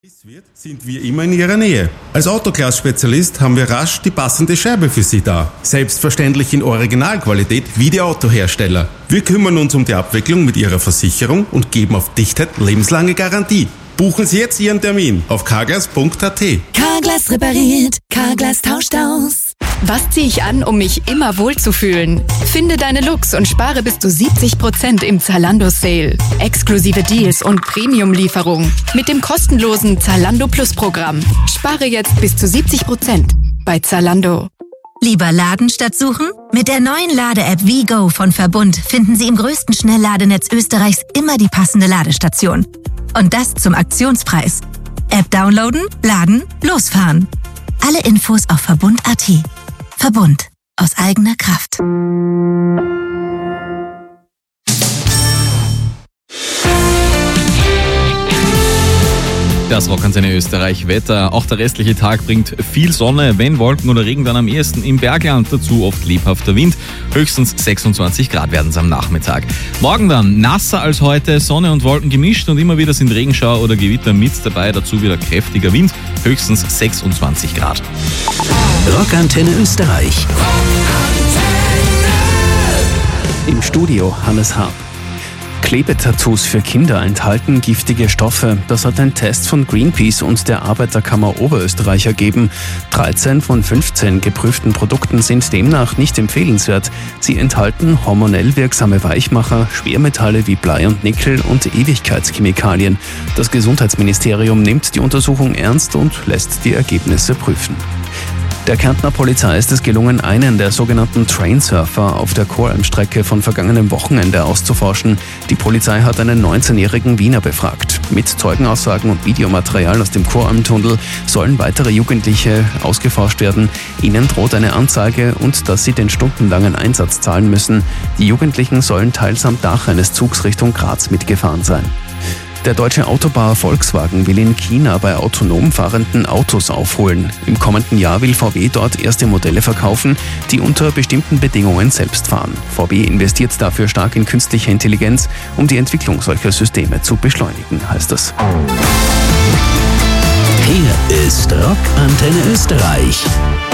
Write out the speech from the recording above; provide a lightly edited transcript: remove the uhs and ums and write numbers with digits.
Sind wir immer in Ihrer Nähe. Als Autoglas-Spezialist haben wir rasch die passende Scheibe für Sie da. Selbstverständlich in Originalqualität wie die Autohersteller. Wir kümmern uns um die Abwicklung mit Ihrer Versicherung und geben auf Dichtheit lebenslange Garantie. Buchen Sie jetzt Ihren Termin auf carglass.at. Carglass repariert, Carglass tauscht aus. Was ziehe ich an, um mich immer wohlzufühlen? Finde deine Looks und spare bis zu 70% im Zalando-Sale. Exklusive Deals und Premium-Lieferung mit dem kostenlosen Zalando Plus-Programm. Spare jetzt bis zu 70% bei Zalando. Lieber laden statt suchen? Mit der neuen Lade-App WeGo von Verbund finden Sie im größten Schnellladenetz Österreichs immer die passende Ladestation. Und das zum Aktionspreis. App downloaden, laden, losfahren. Alle Infos auf Verbund.at. Verbund. Aus eigener Kraft. Das Rockantenne Österreich Wetter. Auch der restliche Tag bringt viel Sonne, wenn Wolken oder Regen, dann am ehesten im Bergland. Dazu oft lebhafter Wind. Höchstens 26 Grad werden es am Nachmittag. Morgen dann nasser als heute, Sonne und Wolken gemischt und immer wieder sind Regenschauer oder Gewitter mit dabei. Dazu wieder kräftiger Wind. Höchstens 26 Grad. Rockantenne Österreich. Im Studio Hannes Harp. Klebetattoos für Kinder enthalten giftige Stoffe. Das hat ein Test von Greenpeace und der Arbeiterkammer Oberösterreich ergeben. 13 von 15 geprüften Produkten sind demnach nicht empfehlenswert. Sie enthalten hormonell wirksame Weichmacher, Schwermetalle wie Blei und Nickel und Ewigkeitschemikalien. Das Gesundheitsministerium nimmt die Untersuchung ernst und lässt die Ergebnisse prüfen. Der Kärntner Polizei ist es gelungen, einen der sogenannten Trainsurfer auf der Choralm-Strecke von vergangenem Wochenende auszuforschen. Die Polizei hat einen 19-jährigen Wiener befragt. Mit Zeugenaussagen und Videomaterial aus dem Choralm-Tunnel sollen weitere Jugendliche ausgeforscht werden. Ihnen droht eine Anzeige und dass sie den stundenlangen Einsatz zahlen müssen. Die Jugendlichen sollen teils am Dach eines Zugs Richtung Graz mitgefahren sein. Der deutsche Autobauer Volkswagen will in China bei autonom fahrenden Autos aufholen. Im kommenden Jahr will VW dort erste Modelle verkaufen, die unter bestimmten Bedingungen selbst fahren. VW investiert dafür stark in künstliche Intelligenz, um die Entwicklung solcher Systeme zu beschleunigen, heißt es. Hier ist Rockantenne Österreich.